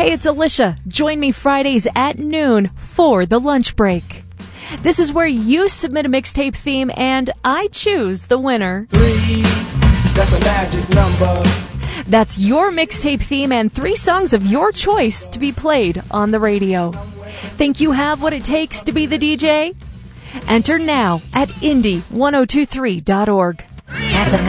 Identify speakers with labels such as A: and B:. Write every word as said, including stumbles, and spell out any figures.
A: Hey, it's Alicia. Join me Fridays at noon for the lunch break. This is where you submit a mixtape theme and I choose the winner.
B: Three, that's a magic number.
A: That's your mixtape theme and three songs of your choice to be played on the radio. Think you have what it takes to be the D J? Enter now at indie ten twenty-three dot org.
C: That's a